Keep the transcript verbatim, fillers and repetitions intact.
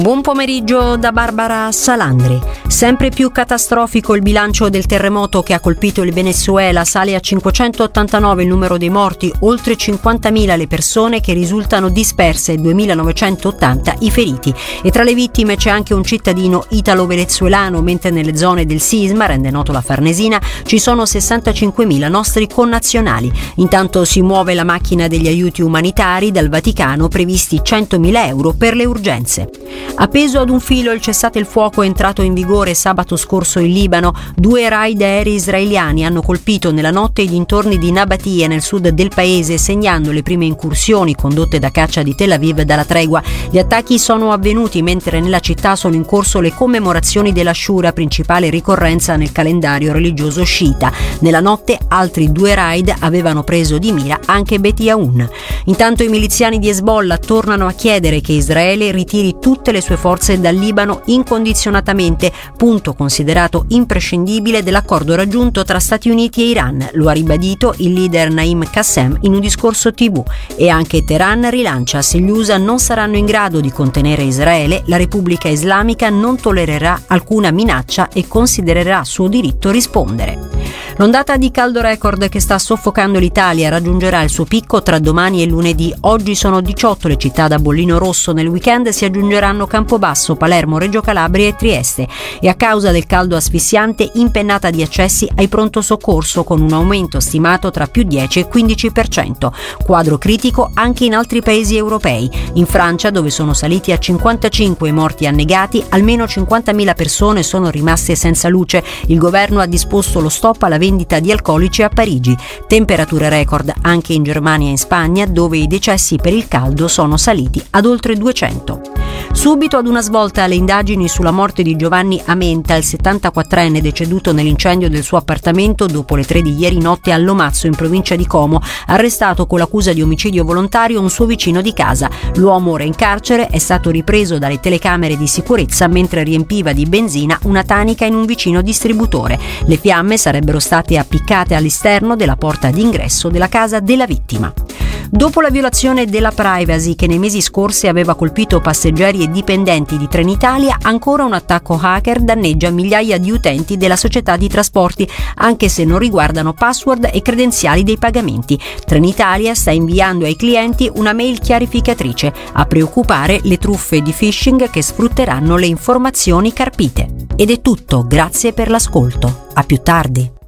Buon pomeriggio da Barbara Salandri. Sempre più catastrofico il bilancio del terremoto che ha colpito il Venezuela. Sale a cinquecentottantanove il numero dei morti, oltre cinquantamila le persone che risultano disperse e duemilanovecentottanta i feriti. E tra le vittime c'è anche un cittadino italo-venezuelano, mentre nelle zone del sisma, rende noto la Farnesina, ci sono sessantacinquemila nostri connazionali. Intanto si muove la macchina degli aiuti umanitari, dal Vaticano previsti centomila euro per le urgenze. Appeso ad un filo il cessate il fuoco è entrato in vigore sabato scorso in Libano. Due raid aerei israeliani hanno colpito nella notte i dintorni di Nabatia, nel sud del paese, segnando le prime incursioni condotte da caccia di Tel Aviv dalla tregua. Gli attacchi sono avvenuti mentre nella città sono in corso le commemorazioni dell'Ashura, principale ricorrenza nel calendario religioso sciita. Nella notte altri due raid avevano preso di mira anche Bet Yaun. Intanto i miliziani di Hezbollah tornano a chiedere che Israele ritiri tutte le sue forze dal Libano incondizionatamente, punto considerato imprescindibile dell'accordo raggiunto tra Stati Uniti e Iran. Lo ha ribadito il leader Naim Qassem in un discorso tivù. E anche Teheran rilancia: se gli U S A non saranno in grado di contenere Israele, la Repubblica Islamica non tollererà alcuna minaccia e considererà suo diritto rispondere. L'ondata di caldo record che sta soffocando l'Italia raggiungerà il suo picco tra domani e lunedì. Oggi sono diciotto le città da bollino rosso, nel weekend si aggiungeranno Campobasso, Palermo, Reggio Calabria e Trieste. E a causa del caldo asfissiante, impennata di accessi ai pronto soccorso, con un aumento stimato tra più dieci e quindici per cento. Quadro critico anche in altri paesi europei. In Francia, dove sono saliti a cinquantacinque i morti annegati, almeno cinquantamila persone sono rimaste senza luce. Il governo ha disposto lo stop alla vendita di alcolici a Parigi. Temperature record anche in Germania e in Spagna, dove i decessi per il caldo sono saliti ad oltre duecento. Subito ad una svolta alle indagini sulla morte di Giovanni Amenta, il settantaquattrenne deceduto nell'incendio del suo appartamento dopo le tre di ieri notte a Lomazzo, in provincia di Como. Arrestato con l'accusa di omicidio volontario un suo vicino di casa. L'uomo ora in carcere, è stato ripreso dalle telecamere di sicurezza mentre riempiva di benzina una tanica in un vicino distributore. Le fiamme sarebbero state appiccate all'esterno della porta d'ingresso della casa della vittima. Dopo la violazione della privacy che nei mesi scorsi aveva colpito passeggeri e dipendenti di Trenitalia, ancora un attacco hacker danneggia migliaia di utenti della società di trasporti, anche se non riguardano password e credenziali dei pagamenti. Trenitalia sta inviando ai clienti una mail chiarificatrice. A preoccupare le truffe di phishing che sfrutteranno le informazioni carpite. Ed è tutto, grazie per l'ascolto. A più tardi.